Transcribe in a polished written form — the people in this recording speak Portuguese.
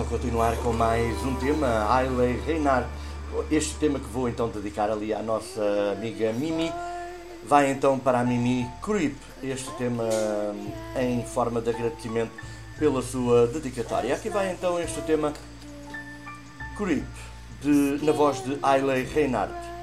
continuar com mais um tema, Hailey Reinhardt. Este tema que vou então dedicar ali à nossa amiga Mimi. Vai então para a Mimi Creep, este tema em forma de agradecimento pela sua dedicatória. Aqui vai então este tema Creep, na voz de Hailey Reinhardt.